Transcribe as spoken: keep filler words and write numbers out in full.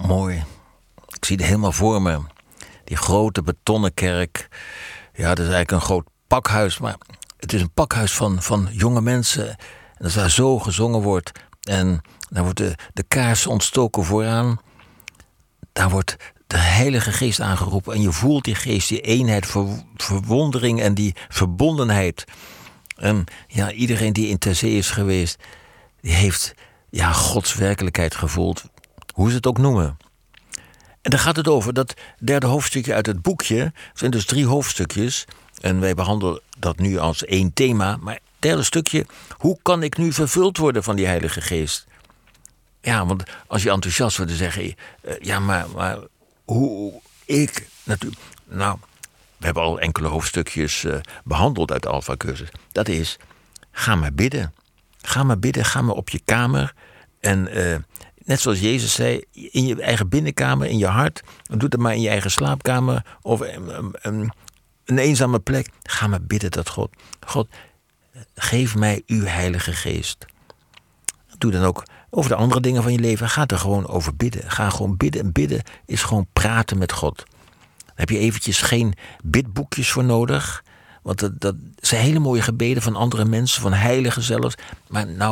mooi. Ik zie het helemaal voor me. Die grote betonnen kerk. Ja, dat is eigenlijk een groot pakhuis. Maar het is een pakhuis van, van jonge mensen. En als daar zo gezongen wordt. En dan wordt de, de kaars ontstoken vooraan. Daar wordt de Heilige Geest aangeroepen. En je voelt die geest, die eenheid, ver, verwondering en die verbondenheid. En ja, iedereen die in ter zee is geweest, die heeft ja, Gods werkelijkheid gevoeld. Hoe ze het ook noemen. En daar gaat het over. Dat derde hoofdstukje uit het boekje. Er zijn dus drie hoofdstukjes. En wij behandelen dat nu als één thema. Maar het derde stukje. Hoe kan ik nu vervuld worden van die Heilige Geest? Ja, want als je enthousiast wordt, dan zeg je... Uh, ja, maar, maar hoe ik... natuurlijk. Nou, we hebben al enkele hoofdstukjes uh, behandeld uit de Alpha-cursus. Dat is, ga maar bidden. Ga maar bidden, ga maar op je kamer. En uh, net zoals Jezus zei, in je eigen binnenkamer, in je hart. Doe het maar in je eigen slaapkamer of een, een, een eenzame plek. Ga maar bidden tot God. God, geef mij uw Heilige Geest. Doe dan ook over de andere dingen van je leven. Ga er gewoon over bidden. Ga gewoon bidden. En bidden is gewoon praten met God. Daar heb je eventjes geen bidboekjes voor nodig. Want dat, dat zijn hele mooie gebeden van andere mensen, van heiligen zelfs. Maar nou